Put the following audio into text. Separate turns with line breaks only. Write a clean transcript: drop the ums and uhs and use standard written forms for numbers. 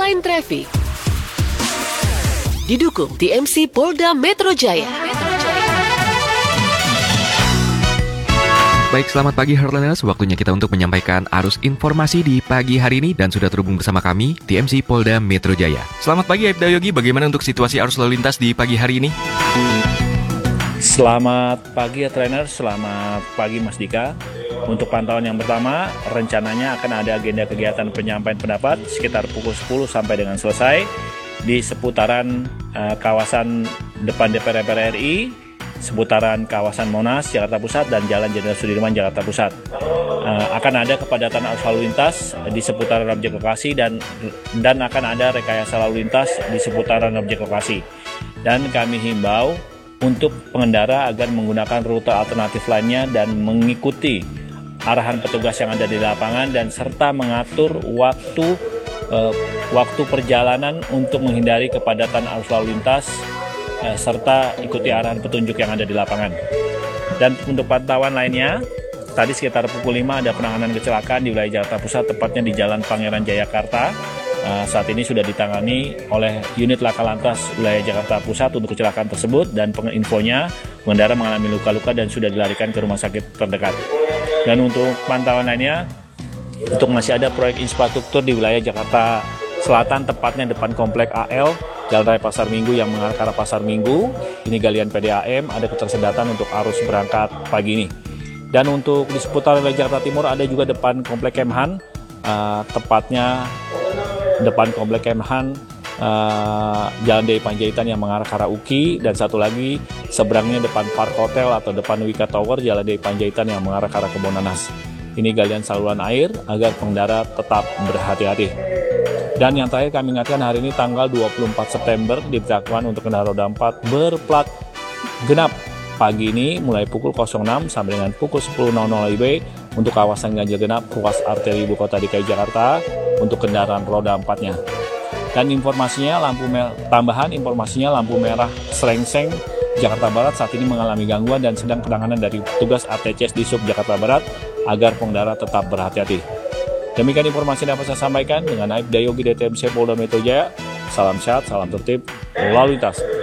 Hotline Traffic. Didukung TMC Polda Metro Jaya.
Baik, selamat pagi Heartlanders. Waktunya kita untuk menyampaikan arus informasi di pagi hari ini dan sudah terhubung bersama kami, TMC Polda Metro Jaya. Selamat pagi Aibda Yogi, bagaimana untuk situasi arus lalu lintas di pagi hari ini?
Selamat pagi ya trainer, selamat pagi Mas Dika. Untuk pantauan yang pertama, rencananya akan ada agenda kegiatan penyampaian pendapat sekitar pukul 10 sampai dengan selesai di seputaran kawasan depan DPR RI, seputaran kawasan Monas, Jakarta Pusat, dan Jalan Jenderal Sudirman, Jakarta Pusat. Akan ada kepadatan arus lalu lintas di seputaran objek lokasi dan akan ada rekayasa lalu lintas di seputaran objek lokasi. Dan kami himbau untuk pengendara agar menggunakan rute alternatif lainnya dan mengikuti arahan petugas yang ada di lapangan dan serta mengatur waktu perjalanan untuk menghindari kepadatan arus lalu lintas serta ikuti arahan petunjuk yang ada di lapangan. Dan untuk pantauan lainnya, tadi sekitar pukul 5 ada penanganan kecelakaan di wilayah Jakarta Pusat, tepatnya di Jalan Pangeran Jayakarta. Saat ini sudah ditangani oleh unit Laka Lantas wilayah Jakarta Pusat untuk kecelakaan tersebut, dan infonya pengendara mengalami luka-luka dan sudah dilarikan ke rumah sakit terdekat. Dan untuk pantauan lainnya, untuk masih ada proyek infrastruktur di wilayah Jakarta Selatan, tepatnya depan Komplek AL, Jalan Raya Pasar Minggu yang mengarah ke arah Pasar Minggu. Ini galian PDAM, ada ketersendatan untuk arus berangkat pagi ini. Dan untuk di seputar wilayah Jakarta Timur ada juga depan Komplek Kemhan, tepatnya depan Komplek Kemhan, Jalan Dewi Panjaitan yang mengarah ke arah UKI, dan satu lagi seberangnya depan Park Hotel atau depan Wika Tower, Jalan Dewi Panjaitan yang mengarah ke arah Kebonanas. Ini galian saluran air agar pengendara tetap berhati-hati. Dan yang terakhir kami ingatkan, hari ini tanggal 24 September diberlakukan untuk kendaraan roda 4 berplat genap pagi ini mulai pukul 06 sampai dengan pukul 10.00 WIB untuk kawasan ganjil genap ruas arteri ibu kota DKI Jakarta untuk kendaraan roda 4-nya. Dan informasinya lampu merah Srengseng Jakarta Barat saat ini mengalami gangguan dan sedang penanganan dari petugas ATCS di Sub Jakarta Barat agar pengendara tetap berhati-hati. Demikian informasi yang dapat saya sampaikan dengan Aibda Yogi dari TMC Polda Metro Jaya. Salam sehat, salam tertib, lalu lintas.